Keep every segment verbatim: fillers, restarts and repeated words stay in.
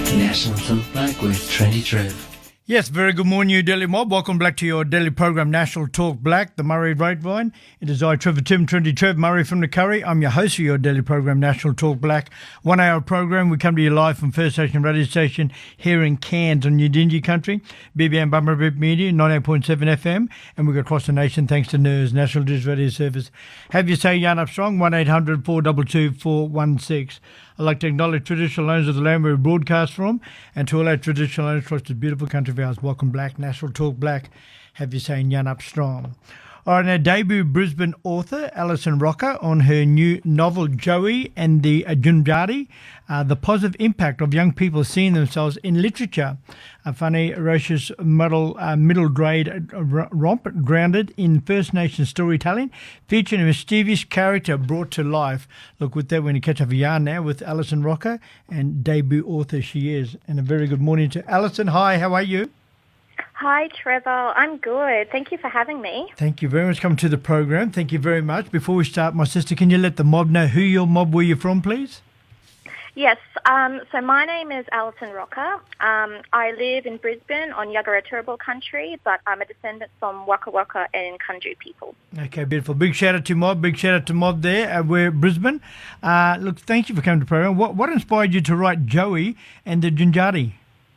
National Talk Black with Trendy Trev. Yes, very good morning, you Daily Mob. Welcome back to your daily program, National Talk Black, the Murray Grapevine. It is I, Trevor Tim, Trendy Trev, Murray from the Curry. I'm your host for your daily program, National Talk Black. One hour program. We come to you live from First Station Radio Station here in Cairns on Yidinji Country, B B M Bummer Bip Media, ninety-eight point seven F M, and we go across the nation thanks to N E R S, National Digital Radio Service. Have you say Yarn Up Strong, one eight hundred four two two four one six. I'd like to acknowledge traditional owners of the land where we broadcast from, and to all our traditional owners across this beautiful country of ours. Welcome Black, National Talk Black. Have you saying Yarn Up Strong. All right, now debut Brisbane author Alison Rocker on her new novel Joey and the Junjati, uh, the positive impact of young people seeing themselves in literature. A funny, ferocious, middle, uh, middle grade romp grounded in First Nation storytelling, featuring a mischievous character brought to life. Look, with that, we're going to catch up a yarn now with Alison Rocker, and debut author she is. And a very good morning to Alison. Hi, how are you? Hi, Trevor. I'm good. Thank you for having me. Thank you very much for coming to the program. Thank you very much. Before we start, my sister, can you let the mob know who your mob, where you're from, please? Yes. Um, so my name is Alison Rocker. Um, I live in Brisbane on Yagara Turrbal country, but I'm a descendant from Waka Waka and Kunju people. Okay, beautiful. Big shout out to mob. Big shout out to mob there. Uh, we're Brisbane. Uh, look, thank you for coming to the program. What, what inspired you to write Joey and the Junjati?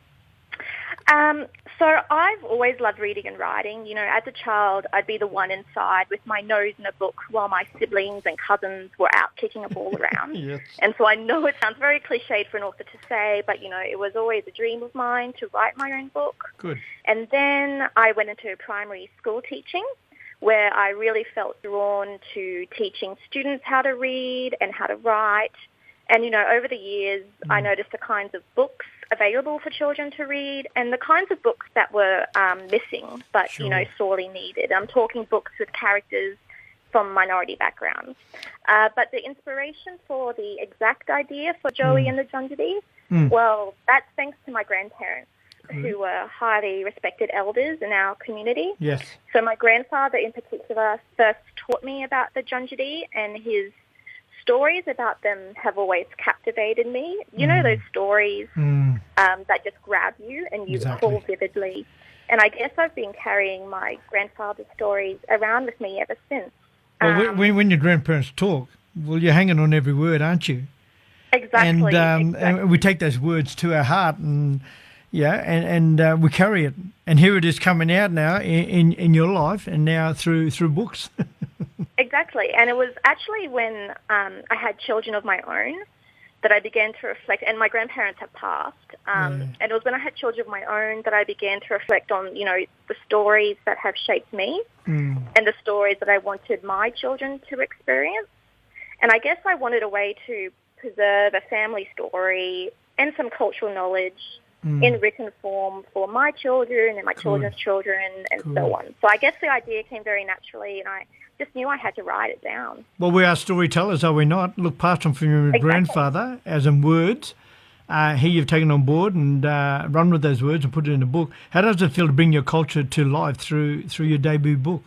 Um, so I've always loved reading and writing. You know, as a child, I'd be the one inside with my nose in a book while my siblings and cousins were out kicking a ball around. Yes. And so I know it sounds very cliched for an author to say, but, you know, it was always a dream of mine to write my own book. Good. And then I went into primary school teaching, where I really felt drawn to teaching students how to read and how to write. And, you know, over the years, mm. I noticed the kinds of books available for children to read and the kinds of books that were um, missing but, sure. you know, sorely needed. I'm talking books with characters from minority backgrounds. Uh, but the inspiration for the exact idea for Joey mm. and the Junjati, mm. well, that's thanks to my grandparents, mm. who were highly respected elders in our community. Yes. So my grandfather in particular first taught me about the Junjati, and his stories about them have always captivated me. You mm. know those stories mm. um, that just grab you and you exactly. recall vividly. And I guess I've been carrying my grandfather's stories around with me ever since. Well, um, when, when your grandparents talk, well, you're hanging on every word, aren't you? Exactly. And, um, exactly. and we take those words to our heart, and yeah, and, and uh, we carry it. And here it is coming out now in, in, in your life, and now through through books. Exactly. And it was actually when um, I had children of my own that I began to reflect, and my grandparents had passed, um, yeah. and it was when I had children of my own that I began to reflect on, you know, the stories that have shaped me mm. and the stories that I wanted my children to experience. And I guess I wanted a way to preserve a family story and some cultural knowledge Mm. in written form for my children and my cool. children's children and cool. so on. So I guess the idea came very naturally, and I just knew I had to write it down. Well, we are storytellers, are we not? Look, passed on from your exactly. grandfather, as in words. Uh, here you've taken on board and uh, run with those words and put it in a book. How does it feel to bring your culture to life through through your debut book?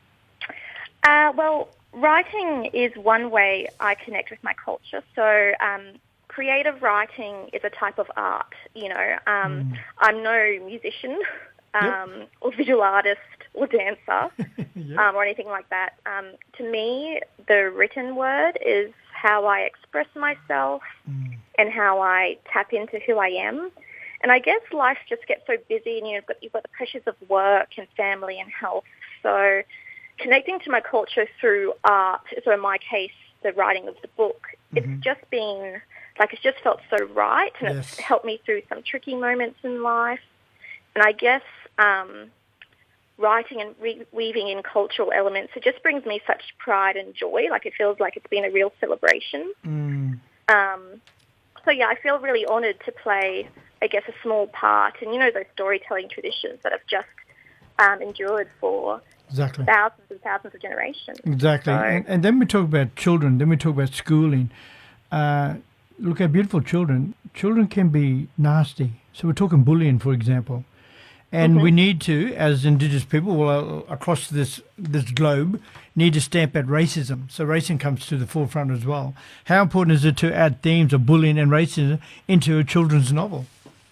Uh, well, writing is one way I connect with my culture. So um, creative writing is a type of art, you know. Um, mm. I'm no musician um, yep. or visual artist or dancer yep. um, or anything like that. Um, to me, the written word is how I express myself mm. and how I tap into who I am. And I guess life just gets so busy, and you know, you've got, you've got the pressures of work and family and health. So connecting to my culture through art, so in my case, the writing of the book, mm-hmm. it's just been... Like, it's just felt so right, and yes. it's helped me through some tricky moments in life. And I guess um, writing and re- weaving in cultural elements, it just brings me such pride and joy. Like, it feels like it's been a real celebration. Mm. Um, so, yeah, I feel really honoured to play, I guess, a small part in, you know, those storytelling traditions that have just um, endured for exactly. thousands and thousands of generations. Exactly. So, and, and then we talk about children, then we talk about schooling. Uh Look at beautiful children. Children can be nasty. So we're talking bullying, for example. And mm-hmm. we need to, as Indigenous people well, across this this globe, need to stamp out racism. So racism comes to the forefront as well. How important is it to add themes of bullying and racism into a children's novel?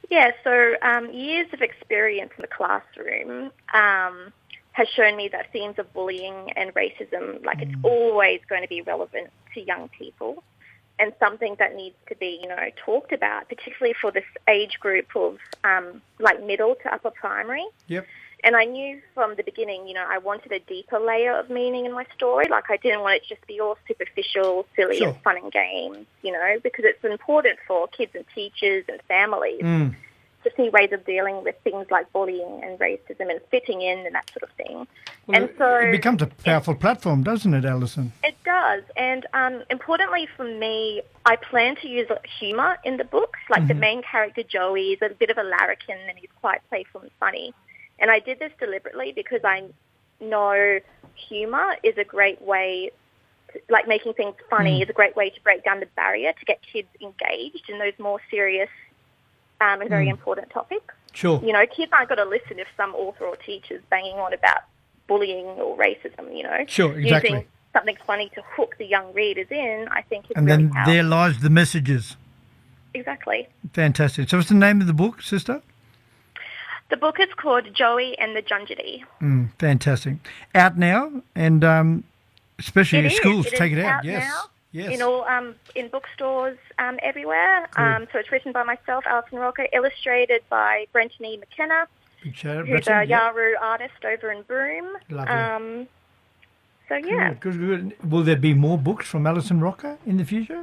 Yeah, so um, years of experience in the classroom um, has shown me that themes of bullying and racism, like it's always going to be relevant to young people and something that needs to be, you know, talked about, particularly for this age group of um, like middle to upper primary. Yep. And I knew from the beginning, you know, I wanted a deeper layer of meaning in my story. Like I didn't want it to just be all superficial, silly Sure. and fun and games, you know, because it's important for kids and teachers and families Mm. to see ways of dealing with things like bullying and racism and fitting in and that sort of thing. Well, and so it becomes a powerful platform, doesn't it, Alison? it does. And um, importantly for me, I plan to use humour in the book. Like the main character, Joey, is a bit of a larrikin and he's quite playful and funny. And I did this deliberately because I know humour is a great way, to, like making things funny Mm. is a great way to break down the barrier to get kids engaged in those more serious um, and very Mm. important topics. Sure. You know, kids aren't going to listen if some author or teacher's banging on about bullying or racism, you know. Sure, exactly. Using something funny to hook the young readers in, I think is And really then powerful. there lies the messages. Exactly. Fantastic. So what's the name of the book, sister? The book is called Joey and the Junjity. Mm, fantastic. Out now, and um, especially It in is. schools, It is take it out. out Yes. now. Yes. In all, um, in bookstores um, everywhere. Good. Um, so it's written by myself, Alison Rocker, illustrated by Brenton E. McKenna, Big shout out. who's Brenton. a Yep. Yaru artist over in Broome. Lovely. Um, so yeah. Good, good, good. Will there be more books from Alison Rocker in the future?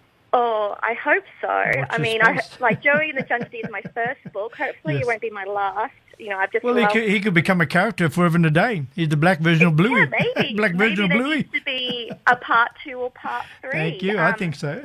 Oh, I hope so. Watch I your mean, I, space. like Joey and the Junjity is my first book. Hopefully Yes. it won't be my last. You know, I've just Well, he loved... could, he could become a character forever and a day. He's the black version of Bluey. Yeah, maybe. black maybe version of there Bluey. needs to be a part two or part three. Thank you. I Um, think so.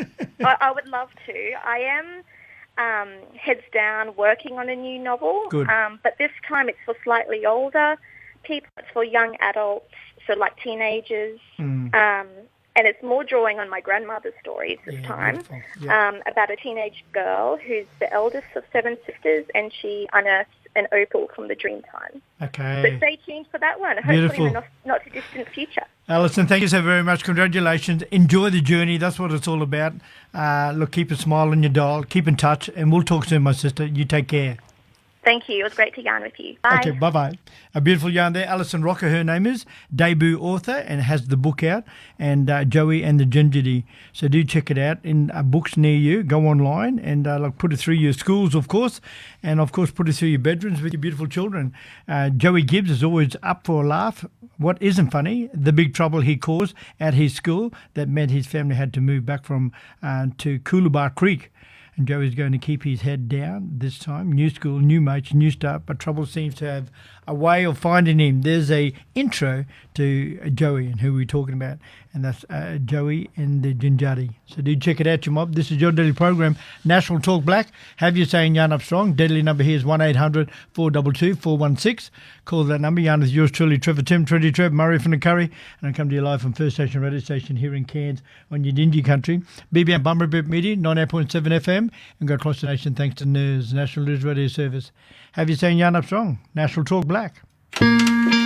I, I would love to. I am um, heads down working on a new novel. Good. Um, but this time it's for slightly older people. It's for young adults, so like teenagers. Mm. Um, and it's more drawing on my grandmother's stories this Yeah, time. beautiful. Yeah. Um, about a teenage girl who's the eldest of seven sisters, and she unearths an opal from the Dreamtime. So Okay. stay tuned for that one, hopefully Beautiful. in the not, not too distant future. Alison, thank you so very much. Congratulations. Enjoy the journey. That's what it's all about. Uh, look, keep a smile on your dial. Keep in touch. And we'll talk soon, my sister. You take care. Thank you. It was great to yarn with you. Bye. Okay, bye-bye. A beautiful yarn there. Alison Rocker, her name is, debut author, and has the book out, and uh, Joey and the Junjity. So do check it out in uh, books near you. Go online and uh, like put it through your schools, of course, and of course put it through your bedrooms with your beautiful children. Uh, Joey Gibbs is always up for a laugh. What isn't funny, the big trouble he caused at his school that meant his family had to move back from uh, to Coolabah Creek. And Joey's going to keep his head down this time. New school, new mates, new start, but trouble seems to have a way of finding him. There's a intro to Joey and who we're talking about, and that's uh, Joey and the Junjity. So do check it out, your mob. This is your daily program, National Talk Black. Have you saying Yarn Up Strong. Deadly number here is one eight hundred four two two four one six. Call that number. Yarn is yours truly, Trevor Tim, Trendy Trev, Murray from the Curry, and I come to you live from First Station Radio Station here in Cairns on your Dingy Country. B B M Bummer Bit Media, ninety-eight point seven F M, and go across the nation thanks to N E R S, National News Radio Service. Have you saying Yarn Up Strong, National Talk Black.